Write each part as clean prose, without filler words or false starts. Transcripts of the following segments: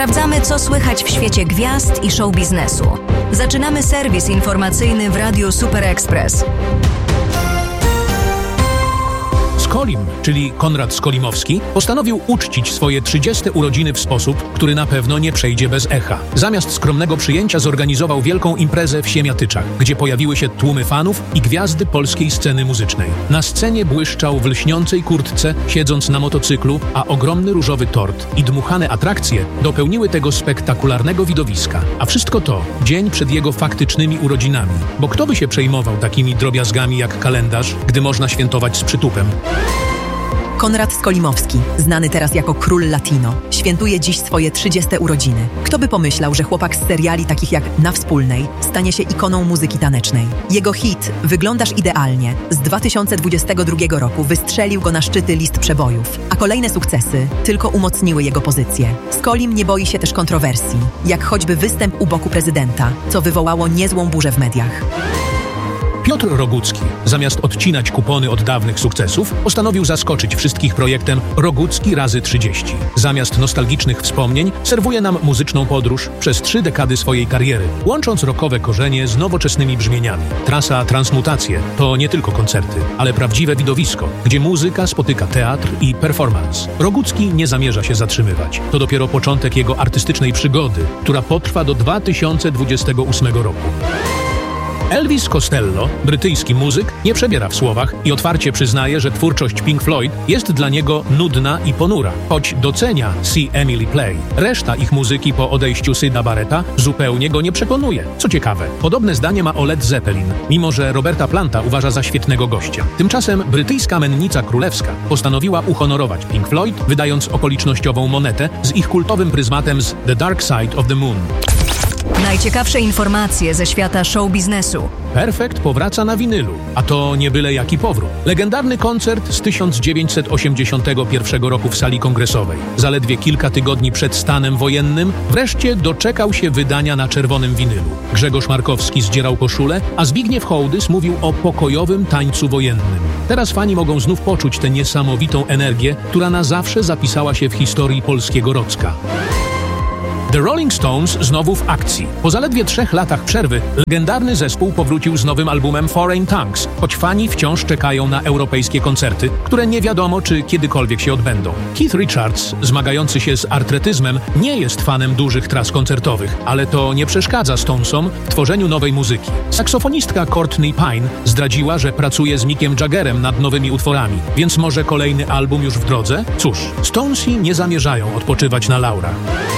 Sprawdzamy, co słychać w świecie gwiazd i show biznesu. Zaczynamy serwis informacyjny w Radiu Super Express. Skolim, czyli Konrad Skolimowski, postanowił uczcić swoje 30. urodziny w sposób, który na pewno nie przejdzie bez echa. Zamiast skromnego przyjęcia zorganizował wielką imprezę w Siemiatyczach, gdzie pojawiły się tłumy fanów i gwiazdy polskiej sceny muzycznej. Na scenie błyszczał w lśniącej kurtce, siedząc na motocyklu, a ogromny różowy tort i dmuchane atrakcje dopełniły tego spektakularnego widowiska. A wszystko to dzień przed jego faktycznymi urodzinami, bo kto by się przejmował takimi drobiazgami jak kalendarz, gdy można świętować z przytupem? Konrad Skolimowski, znany teraz jako Król Latino, świętuje dziś swoje 30. urodziny. Kto by pomyślał, że chłopak z seriali takich jak Na Wspólnej stanie się ikoną muzyki tanecznej. Jego hit Wyglądasz idealnie z 2022 roku wystrzelił go na szczyty list przebojów, a kolejne sukcesy tylko umocniły jego pozycję. Skolim nie boi się też kontrowersji, jak choćby występ u boku prezydenta, co wywołało niezłą burzę w mediach. Piotr Rogucki, zamiast odcinać kupony od dawnych sukcesów, postanowił zaskoczyć wszystkich projektem Rogucki razy 30. Zamiast nostalgicznych wspomnień serwuje nam muzyczną podróż przez 3 dekady swojej kariery, łącząc rockowe korzenie z nowoczesnymi brzmieniami. Trasa Transmutacje to nie tylko koncerty, ale prawdziwe widowisko, gdzie muzyka spotyka teatr i performance. Rogucki nie zamierza się zatrzymywać. To dopiero początek jego artystycznej przygody, która potrwa do 2028 roku. Elvis Costello, brytyjski muzyk, nie przebiera w słowach i otwarcie przyznaje, że twórczość Pink Floyd jest dla niego nudna i ponura, choć docenia See Emily Play. Reszta ich muzyki po odejściu Syda Barretta zupełnie go nie przekonuje. Co ciekawe, podobne zdanie ma o Led Zeppelin, mimo że Roberta Planta uważa za świetnego gościa. Tymczasem brytyjska mennica królewska postanowiła uhonorować Pink Floyd, wydając okolicznościową monetę z ich kultowym pryzmatem z The Dark Side of the Moon. Najciekawsze informacje ze świata show biznesu. Perfekt powraca na winylu, a to nie byle jaki powrót. Legendarny koncert z 1981 roku w sali kongresowej. Zaledwie kilka tygodni przed stanem wojennym wreszcie doczekał się wydania na czerwonym winylu. Grzegorz Markowski zdzierał koszulę, a Zbigniew Hołdys mówił o pokojowym tańcu wojennym. Teraz fani mogą znów poczuć tę niesamowitą energię, która na zawsze zapisała się w historii polskiego rocka. The Rolling Stones znowu w akcji. Po zaledwie 3 latach przerwy legendarny zespół powrócił z nowym albumem Foreign Tongues, choć fani wciąż czekają na europejskie koncerty, które nie wiadomo, czy kiedykolwiek się odbędą. Keith Richards, zmagający się z artretyzmem, nie jest fanem dużych tras koncertowych, ale to nie przeszkadza Stonesom w tworzeniu nowej muzyki. Saksofonistka Courtney Pine zdradziła, że pracuje z Mickiem Jaggerem nad nowymi utworami, więc może kolejny album już w drodze? Cóż, Stonesi nie zamierzają odpoczywać na laurach.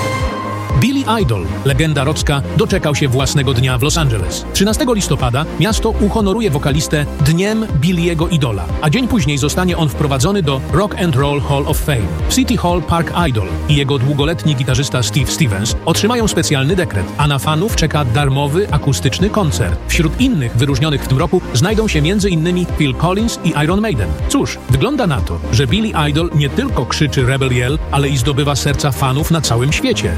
Billy Idol, legenda rocka, doczekał się własnego dnia w Los Angeles. 13 listopada miasto uhonoruje wokalistę Dniem Billy'ego Idola, a dzień później zostanie on wprowadzony do Rock and Roll Hall of Fame. W City Hall Park Idol i jego długoletni gitarzysta Steve Stevens otrzymają specjalny dekret, a na fanów czeka darmowy akustyczny koncert. Wśród innych wyróżnionych w tym roku znajdą się m.in. Phil Collins i Iron Maiden. Cóż, wygląda na to, że Billy Idol nie tylko krzyczy Rebel Yell, ale i zdobywa serca fanów na całym świecie.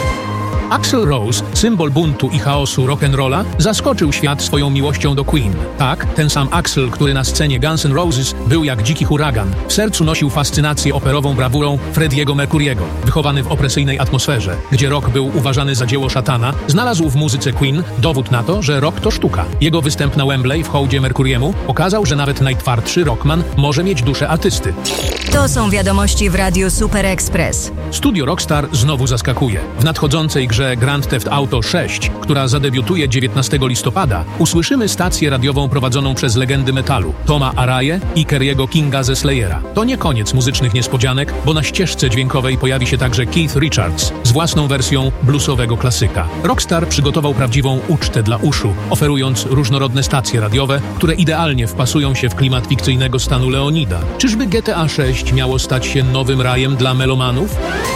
Axl Rose, symbol buntu i chaosu rock'n'rolla, zaskoczył świat swoją miłością do Queen. Tak, ten sam Axl, który na scenie Guns N' Roses był jak dziki huragan. W sercu nosił fascynację operową brawurą Freddie'ego Mercuriego. Wychowany w opresyjnej atmosferze, gdzie rock był uważany za dzieło szatana, znalazł w muzyce Queen dowód na to, że rock to sztuka. Jego występ na Wembley w hołdzie Mercuriemu pokazał, że nawet najtwardszy rockman może mieć duszę artysty. To są wiadomości w Radiu Super Express. Studio Rockstar znowu zaskakuje. W nadchodzącej grze Grand Theft Auto 6, która zadebiutuje 19 listopada, usłyszymy stację radiową prowadzoną przez legendy metalu Toma Araye i Kerry'ego Kinga ze Slayera. To nie koniec muzycznych niespodzianek, bo na ścieżce dźwiękowej pojawi się także Keith Richards z własną wersją bluesowego klasyka. Rockstar przygotował prawdziwą ucztę dla uszu, oferując różnorodne stacje radiowe, które idealnie wpasują się w klimat fikcyjnego stanu Leonida. Czyżby GTA 6 miało stać się nowym rajem dla melomanów?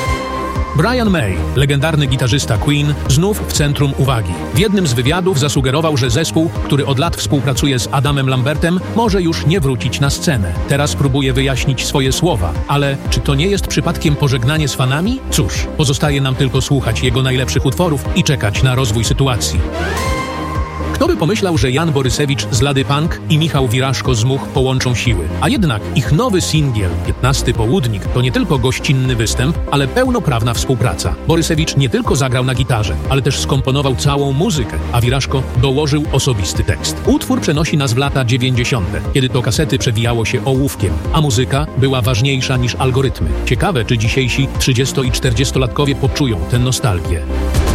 Brian May, legendarny gitarzysta Queen, znów w centrum uwagi. W jednym z wywiadów zasugerował, że zespół, który od lat współpracuje z Adamem Lambertem, może już nie wrócić na scenę. Teraz próbuje wyjaśnić swoje słowa, ale czy to nie jest przypadkiem pożegnanie z fanami? Cóż, pozostaje nam tylko słuchać jego najlepszych utworów i czekać na rozwój sytuacji. Kto by pomyślał, że Jan Borysewicz z Lady Punk i Michał Wiraszko z Much połączą siły. A jednak ich nowy singiel, 15 Południk, to nie tylko gościnny występ, ale pełnoprawna współpraca. Borysewicz nie tylko zagrał na gitarze, ale też skomponował całą muzykę, a Wiraszko dołożył osobisty tekst. Utwór przenosi nas w lata 90., kiedy to kasety przewijało się ołówkiem, a muzyka była ważniejsza niż algorytmy. Ciekawe, czy dzisiejsi 30- i 40-latkowie poczują tę nostalgię.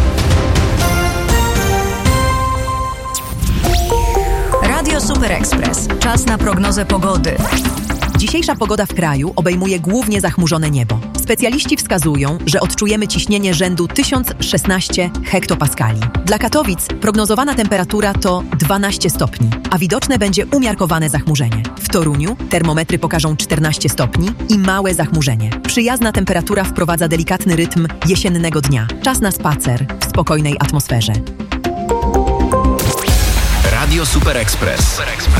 Radio Super Express. Czas na prognozę pogody. Dzisiejsza pogoda w kraju obejmuje głównie zachmurzone niebo. Specjaliści wskazują, że odczujemy ciśnienie rzędu 1016 hektopaskali. Dla Katowic prognozowana temperatura to 12 stopni, a widoczne będzie umiarkowane zachmurzenie. W Toruniu termometry pokażą 14 stopni i małe zachmurzenie. Przyjazna temperatura wprowadza delikatny rytm jesiennego dnia. Czas na spacer w spokojnej atmosferze. Radio Super Express.